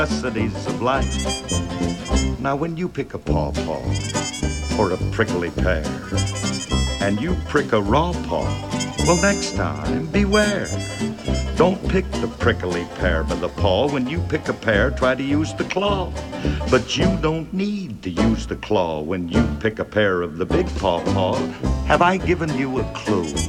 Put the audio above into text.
necessities of life. Now when you pick a pawpaw or a prickly pear and you prick a raw paw, well, next time beware. Don't pick the prickly pear by the paw. When you pick a pear, try to use the claw. But you don't need to use the claw when you pick a pear of the big pawpaw. Have I given you a clue?